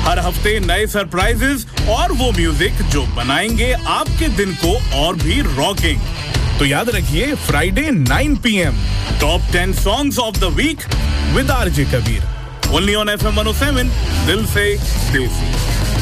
हर हफ्ते नए सरप्राइजेस और वो म्यूजिक जो बनाएंगे आपके दिन को और भी रॉकिंग। तो याद रखिए Friday 9 PM top 10 songs of the week with RJ Kabir, only on FM 107, दिल से देसी।